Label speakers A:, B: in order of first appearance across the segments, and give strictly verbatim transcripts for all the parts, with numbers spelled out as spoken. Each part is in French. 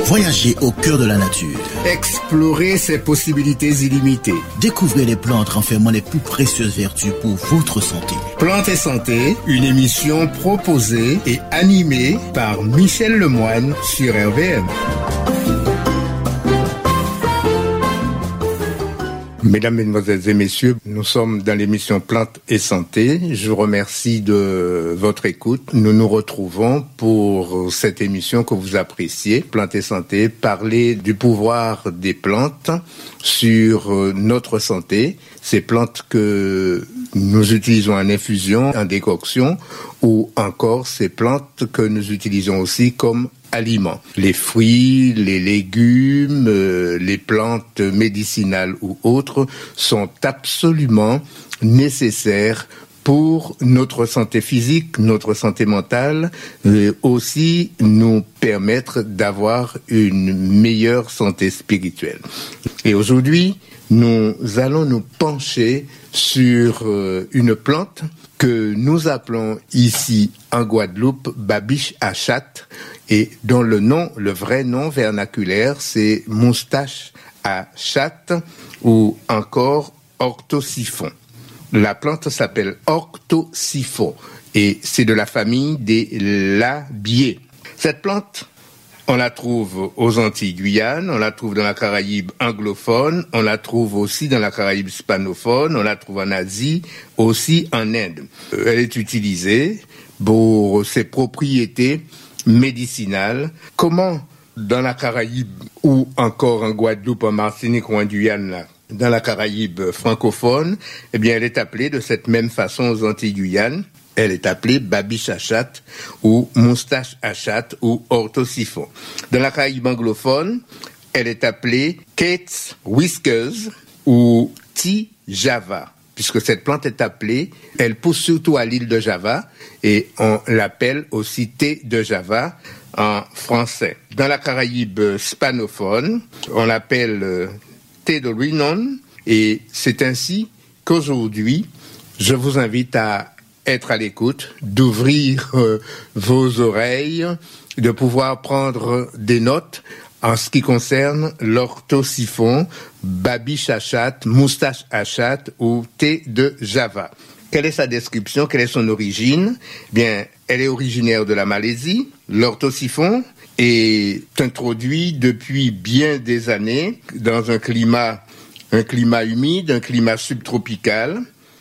A: Voyagez au cœur de la nature.
B: Explorez ses possibilités illimitées.
A: Découvrez les plantes renfermant les plus précieuses vertus pour votre santé.
B: Plantes et santé, une émission proposée et animée par Michel Lemoine sur R V M. Mesdames, Mesdemoiselles et Messieurs, nous sommes dans l'émission Plantes et Santé. Je vous remercie de votre écoute. Nous nous retrouvons pour cette émission que vous appréciez, Plantes et Santé, parler du pouvoir des plantes sur notre santé. Ces plantes que nous utilisons en infusion, en décoction, ou encore ces plantes que nous utilisons aussi comme aliments. Les fruits, les légumes, euh, les plantes médicinales ou autres sont absolument nécessaires pour notre santé physique, notre santé mentale, et aussi nous permettre d'avoir une meilleure santé spirituelle. Et aujourd'hui, nous allons nous pencher sur euh, une plante que nous appelons ici en Guadeloupe Babiche à chatte et dont le nom, le vrai nom vernaculaire, c'est moustache à chatte ou encore orthosiphon. La plante s'appelle orthosiphon et c'est de la famille des labiers. Cette plante, on la trouve aux Antilles-Guyane, on la trouve dans la Caraïbe anglophone, on la trouve aussi dans la Caraïbe hispanophone, on la trouve en Asie, aussi en Inde. Elle est utilisée pour ses propriétés médicinales. Comment dans la Caraïbe ou encore en Guadeloupe, en Martinique ou en Guyane, là, dans la Caraïbe francophone, eh bien elle est appelée de cette même façon aux Antilles-Guyane. Elle est appelée babiche à chatte ou moustache à chatte ou orthosiphon. Dans la Caraïbe anglophone, elle est appelée Kate's Whiskers ou tea Java, puisque cette plante est appelée, elle pousse surtout à l'île de Java et on l'appelle aussi thé de Java en français. Dans la Caraïbe hispanophone, on l'appelle euh, thé de Rhinon et c'est ainsi qu'aujourd'hui, je vous invite à être à l'écoute, d'ouvrir euh, vos oreilles, de pouvoir prendre des notes en ce qui concerne l'orthosiphon, babiche à chatte, moustache à chatte ou thé de Java. Quelle est sa description? Quelle est son origine? Bien, elle est originaire de la Malaisie. L'orthosiphon est introduit depuis bien des années dans un climat, un climat humide, un climat subtropical.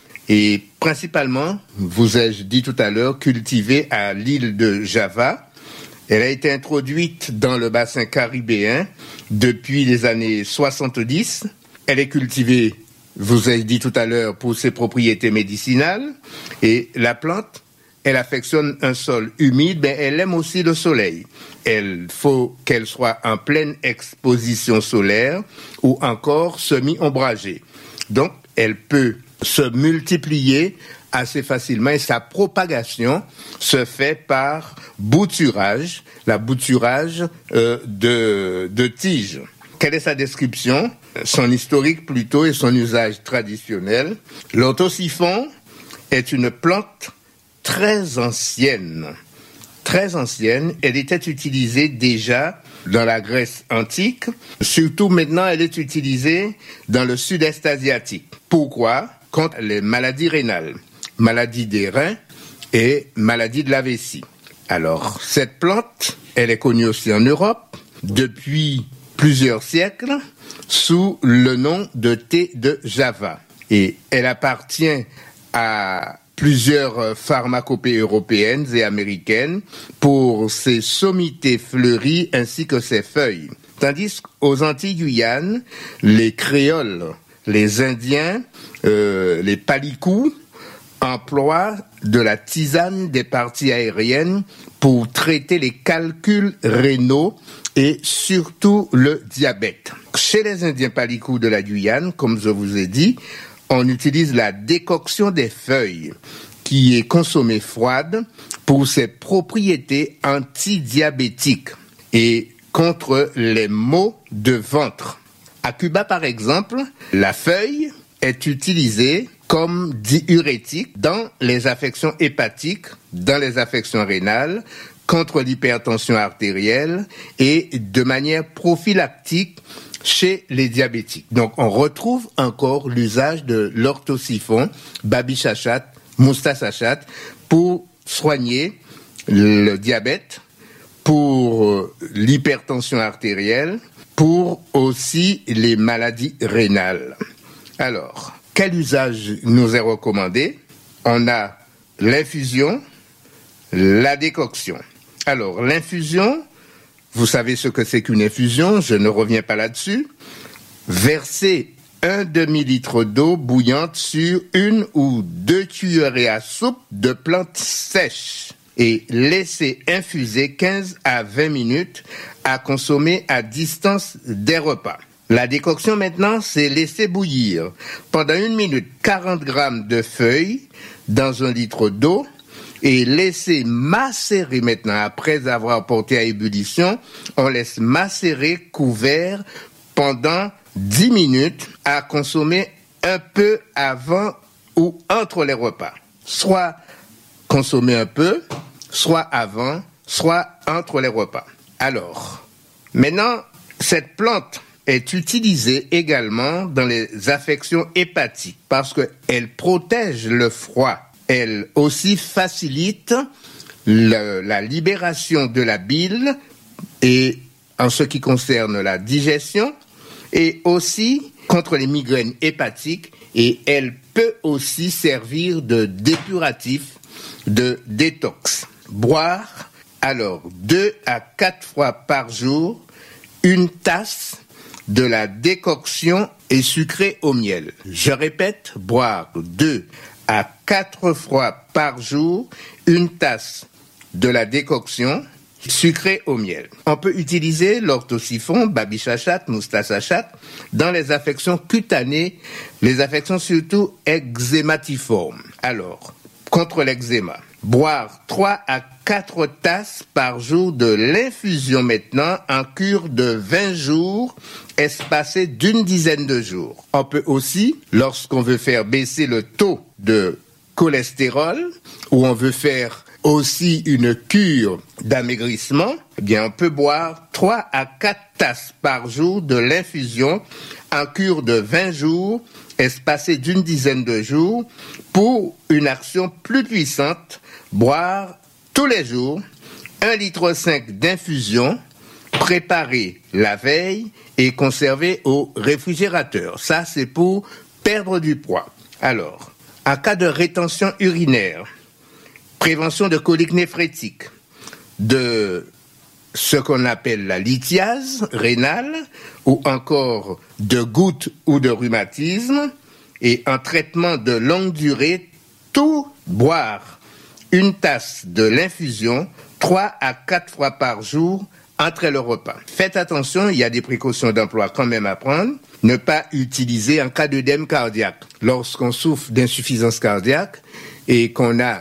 B: Et principalement, vous ai-je dit tout à l'heure, cultivée à l'île de Java. Elle a été introduite dans le bassin caribéen depuis les années soixante-dix. Elle est cultivée, vous ai-je dit tout à l'heure, pour ses propriétés médicinales. Et la plante, elle affectionne un sol humide, mais elle aime aussi le soleil. Il faut qu'elle soit en pleine exposition solaire ou encore semi-ombragée. Donc, elle peut se multiplier assez facilement et sa propagation se fait par bouturage, la bouturage euh, de, de tiges. Quelle est sa description? Son historique plutôt et son usage traditionnel. L'orthosiphon est une plante très ancienne. Très ancienne, elle était utilisée déjà dans la Grèce antique. Surtout maintenant, elle est utilisée dans le sud-est asiatique. Pourquoi? Contre les maladies rénales, maladies des reins et maladies de la vessie. Alors, cette plante, elle est connue aussi en Europe depuis plusieurs siècles sous le nom de thé de Java. Et elle appartient à plusieurs pharmacopées européennes et américaines pour ses sommités fleuries ainsi que ses feuilles. Tandis qu'aux Antilles-Guyane, les créoles, les Indiens, euh, les palicous emploient de la tisane des parties aériennes pour traiter les calculs rénaux et surtout le diabète. Chez les Indiens palicous de la Guyane, comme je vous ai dit, on utilise la décoction des feuilles qui est consommée froide pour ses propriétés antidiabétiques et contre les maux de ventre. À Cuba, par exemple, la feuille est utilisée comme diurétique dans les affections hépatiques, dans les affections rénales, contre l'hypertension artérielle et de manière prophylactique chez les diabétiques. Donc, on retrouve encore l'usage de l'orthosiphon, babichachat, moustasachat pour soigner le diabète, pour l'hypertension artérielle, pour aussi les maladies rénales. Alors, quel usage nous est recommandé? On a l'infusion, la décoction. Alors, l'infusion, vous savez ce que c'est qu'une infusion, je ne reviens pas là-dessus. Versez un demi-litre d'eau bouillante sur une ou deux cuillerées à soupe de plantes sèches et laissez infuser quinze à vingt minutes à consommer à distance des repas. La décoction maintenant, c'est laisser bouillir pendant une minute quarante grammes de feuilles dans un litre d'eau et laisser macérer maintenant, après avoir porté à ébullition, on laisse macérer couvert pendant dix minutes à consommer un peu avant ou entre les repas. Soit consommer un peu, soit avant, soit entre les repas. Alors, maintenant, cette plante est utilisée également dans les affections hépatiques parce qu'elle protège le froid. Elle aussi facilite le, la libération de la bile et en ce qui concerne la digestion et aussi contre les migraines hépatiques et elle peut aussi servir de dépuratif, de détox. Boire alors deux à quatre fois par jour une tasse de la décoction et sucrée au miel. Je répète, boire deux à quatre fois par jour une tasse de la décoction sucrée au miel. On peut utiliser l'orthosiphon, babichachat, moustasachat dans les affections cutanées, les affections surtout eczématiformes. Alors, contre l'eczéma, boire trois à quatre tasses par jour de l'infusion maintenant en cure de vingt jours, espacée d'une dizaine de jours. On peut aussi, lorsqu'on veut faire baisser le taux de cholestérol, ou on veut faire aussi une cure d'amaigrissement, eh bien on peut boire trois à quatre tasses par jour de l'infusion en cure de vingt jours, espacée d'une dizaine de jours, pour une action plus puissante, boire tous les jours un virgule cinq litre d'infusion préparée la veille et conservée au réfrigérateur. Ça, c'est pour perdre du poids. Alors, en cas de rétention urinaire, prévention de colique néphrétique, de ce qu'on appelle la lithiase rénale, ou encore de gouttes ou de rhumatisme, et en traitement de longue durée, tout boire une tasse de l'infusion trois à quatre fois par jour entre le repas. Faites attention, il y a des précautions d'emploi quand même à prendre. Ne pas utiliser en cas d'œdème cardiaque. Lorsqu'on souffre d'insuffisance cardiaque et qu'on a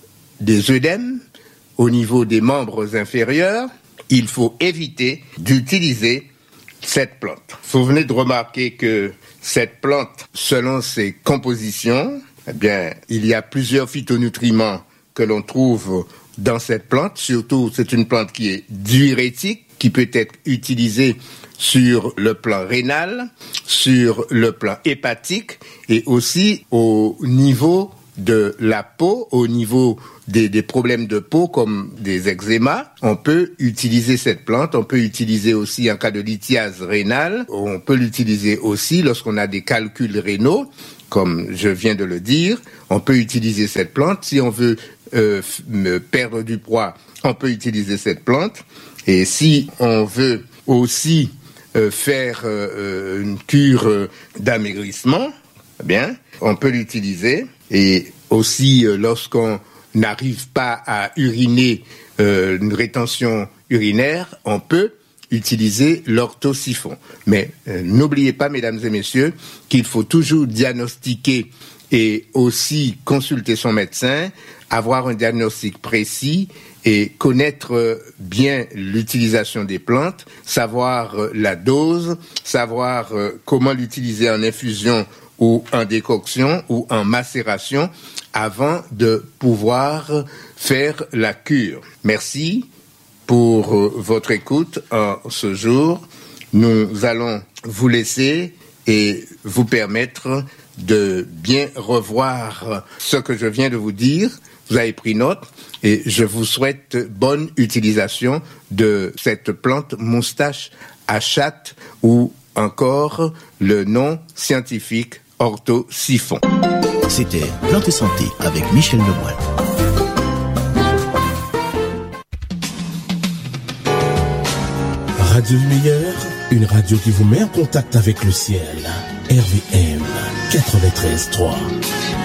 B: des œdèmes au niveau des membres inférieurs, il faut éviter d'utiliser cette plante. Vous venez de remarquer que cette plante, selon ses compositions, eh bien, il y a plusieurs phytonutriments que l'on trouve dans cette plante. Surtout, c'est une plante qui est diurétique, qui peut être utilisée sur le plan rénal, sur le plan hépatique et aussi au niveau de la peau, au niveau des, des problèmes de peau comme des eczémas. On peut utiliser cette plante, on peut utiliser aussi en cas de lithiase rénale, on peut l'utiliser aussi lorsqu'on a des calculs rénaux, comme je viens de le dire. On peut utiliser cette plante. Si on veut euh, f- perdre du poids, on peut utiliser cette plante. Et si on veut aussi euh, faire euh, une cure euh, d'amaigrissement, eh bien, on peut l'utiliser. Et aussi, euh, lorsqu'on n'arrive pas à uriner, euh, une rétention urinaire, on peut utiliser l'orthosiphon. Mais euh, n'oubliez pas, mesdames et messieurs, qu'il faut toujours diagnostiquer et aussi consulter son médecin, avoir un diagnostic précis et connaître bien l'utilisation des plantes, savoir la dose, savoir comment l'utiliser en infusion ou en décoction ou en macération avant de pouvoir faire la cure. Merci pour euh, votre écoute en ce jour. Nous allons vous laisser et vous permettre de bien revoir ce que je viens de vous dire. Vous avez pris note et je vous souhaite bonne utilisation de cette plante moustache à chatte ou encore le nom scientifique orthosiphon.
A: C'était Plantes et Santé avec Michel Lemoine.
C: Radio Lumière, une radio qui vous met en contact avec le ciel. R V M quatre-vingt-treize trois.